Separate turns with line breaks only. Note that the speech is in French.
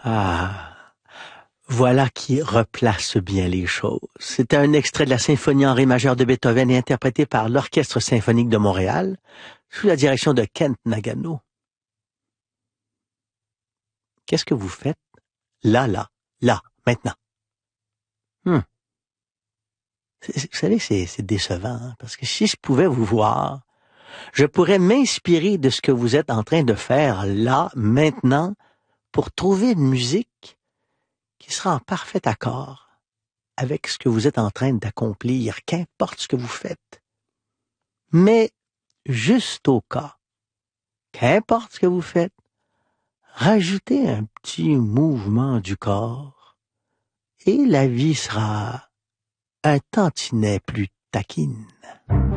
Ah, voilà qui replace bien les choses. C'était un extrait de la symphonie en ré majeur de Beethoven et interprété par l'Orchestre symphonique de Montréal sous la direction de Kent Nagano. Qu'est-ce que vous faites? Là, maintenant. Vous savez, c'est décevant, hein, parce que si je pouvais vous voir, je pourrais m'inspirer de ce que vous êtes en train de faire là, maintenant, pour trouver une musique qui sera en parfait accord avec ce que vous êtes en train d'accomplir, qu'importe ce que vous faites. Mais, juste au cas, qu'importe ce que vous faites, rajoutez un petit mouvement du corps et la vie sera un tantinet plus taquine.